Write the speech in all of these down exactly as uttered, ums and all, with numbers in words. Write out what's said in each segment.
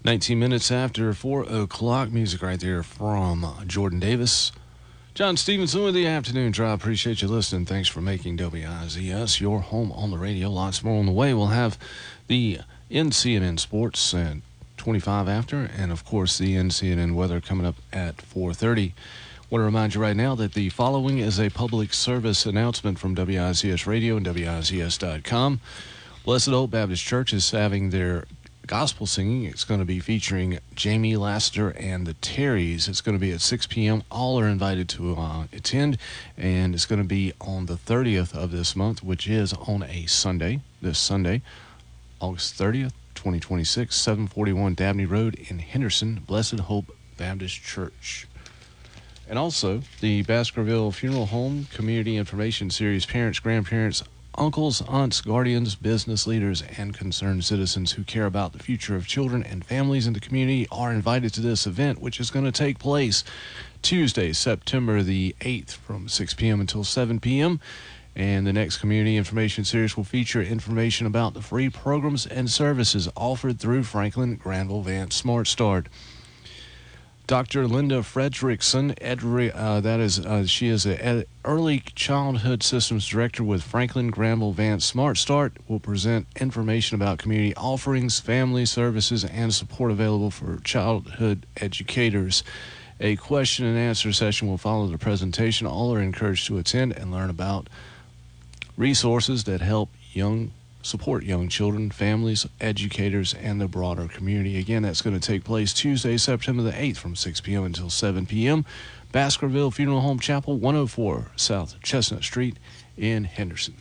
nineteen minutes after four o'clock, music right there from Jordan Davis. John Stevenson with the Afternoon Drive. Appreciate you listening. Thanks for making W I Z S your home on the radio. Lots more on the way. We'll have the N C N N Sports at twenty-five after, and of course the N C N N weather coming up at four thirty. Want to remind you right now that the following is a public service announcement from W I Z S Radio and W I Z S dot com. Blessed Hope Baptist Church is having their gospel singing. It's going to be featuring Jamie Laster and the Terrys. It's going to be at six p.m. All are invited to uh, attend, and it's going to be on the thirtieth of this month, which is on a Sunday, this Sunday, August thirtieth, twenty twenty-six, seven forty-one Dabney Road in Henderson, Blessed Hope Baptist Church. And also, the Baskerville Funeral Home Community Information Series, parents, grandparents, uncles, aunts, guardians, business leaders, and concerned citizens who care about the future of children and families in the community are invited to this event, which is going to take place Tuesday, September the eighth from six p.m. until seven p.m. And the next community information series will feature information about the free programs and services offered through Franklin Granville Vance Smart Start. Doctor Linda Fredrickson, Edry, uh, that is, uh, she is an early childhood systems director with Franklin Granville Vance Smart Start, will present information about community offerings, family services, and support available for childhood educators. A question and answer session will follow the presentation. All are encouraged to attend and learn about resources that help young support young children, families, educators, and the broader community. Again, that's going to take place Tuesday, September the eighth from six p.m. until seven p.m. Baskerville Funeral Home Chapel, one oh four South Chestnut Street in Henderson.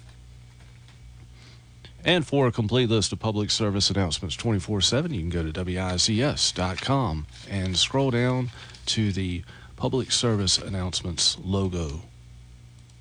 And for a complete list of public service announcements twenty-four seven, you can go to W I Z S dot com and scroll down to the public service announcements logo.